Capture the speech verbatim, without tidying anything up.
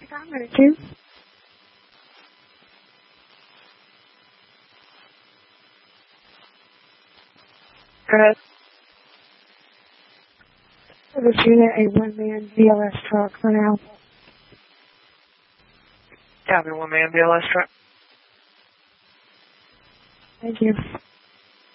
I'm ready to. Go ahead. For this unit, a one-man V L S truck for now. Copy, one-man V L S truck. Thank you.